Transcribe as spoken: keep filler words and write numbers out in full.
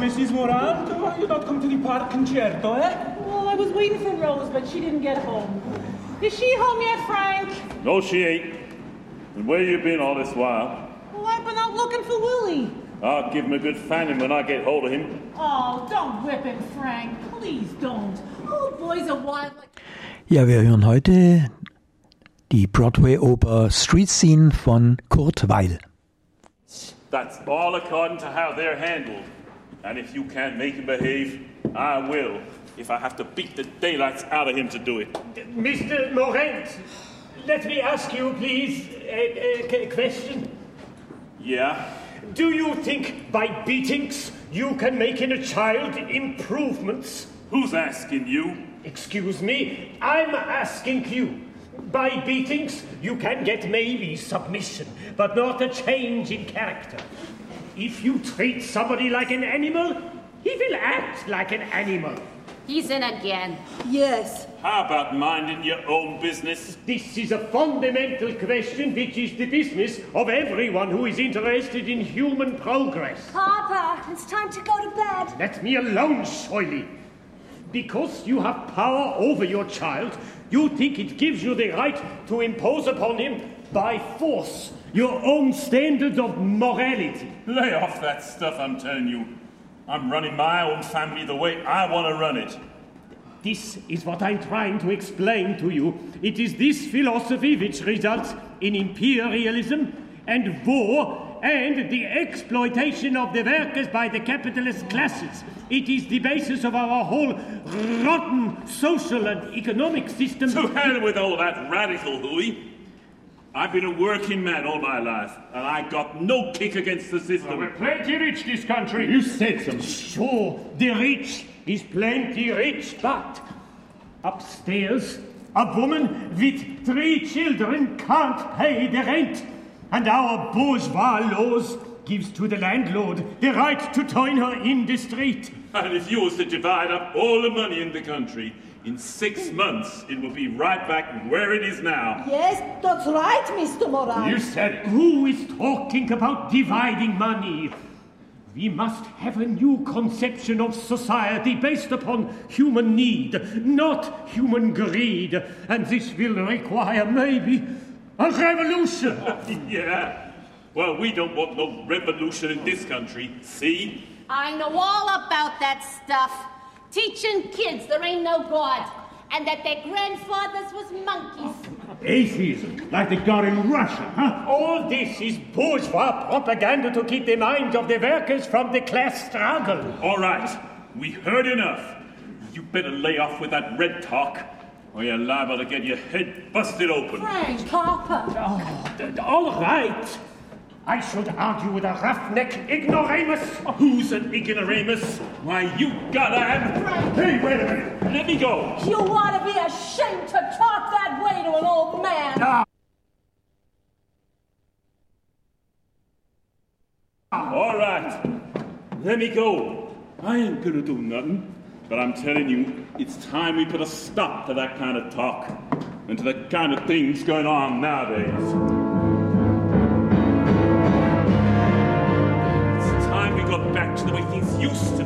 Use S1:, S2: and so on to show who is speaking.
S1: Missus Morant, why you not come to the park concerto, eh?
S2: Well, I was waiting for Rose, but she didn't get home. Is she home yet, Frank?
S3: No, she ain't. And where you been all this while?
S2: Well, I've been out looking for Willie.
S3: I'll give him a good fanning when I get hold of him.
S2: Oh, don't whip him, Frank. Please don't. Old boys are wild like...
S4: Ja, wir hören heute die Broadway-Oper Street Scene von Kurt Weill.
S3: That's all according to how they're handled. And if you can't make him behave, I will. If I have to beat the daylights out of him to do it.
S5: Mister Morant, let me ask you, please, a, a, a question.
S3: Yeah?
S5: Do you think by beatings you can make in a child improvements?
S3: Who's asking you?
S5: Excuse me, I'm asking you. By beatings you can get maybe submission, but not a change in character. If you treat somebody like an animal, he will act like an animal.
S6: He's in again.
S2: Yes.
S3: How about minding your own business?
S5: This is a fundamental question which is the business of everyone who is interested in human progress.
S6: Papa, it's time to go to bed.
S5: Let me alone, Shirley. Because you have power over your child, you think it gives you the right to impose upon him by force your own standards of morality.
S3: Lay off that stuff, I'm telling you. I'm running my own family the way I want to run it.
S5: This is what I'm trying to explain to you. It is this philosophy which results in imperialism and war and the exploitation of the workers by the capitalist classes. It is the basis of our whole rotten social and economic system.
S3: To hell with all that radical hooey. I've been a working man all my life, and I got no kick against the system.
S5: Well, we're plenty rich, this country.
S1: You said so.
S5: Sure, the rich is plenty rich, but upstairs, a woman with three children can't pay the rent. And our bourgeois laws gives to the landlord the right to turn her in the street.
S3: And if you was to divide up all the money in the country, in six months it will be right back where it is now.
S7: Yes, that's right, Mister Moran.
S5: You said it. Who is talking about dividing money? We must have a new conception of society based upon human need, not human greed. And this will require maybe a revolution.
S3: Yeah. Well, we don't want no revolution in this country, see?
S6: I know all about that stuff. Teaching kids there ain't no God, and that their grandfathers was monkeys.
S1: Atheism, like the God in Russia, huh?
S5: All this is bourgeois propaganda to keep the minds of the workers from the class struggle.
S3: All right, we heard enough. You better lay off with that red talk, or you're liable to get your head busted open.
S2: Frank, Papa.
S5: Oh, all right. I should argue with a roughneck ignoramus.
S3: Who's an ignoramus? Why, you gotta have... Hey, wait a minute. Let me go.
S2: You ought to be ashamed to talk that way to an old man.
S5: Ah.
S3: All right. Let me go. I ain't gonna do nothing. But I'm telling you, it's time we put a stop to that kind of talk and to the kind of things going on nowadays. Got back to the way things used to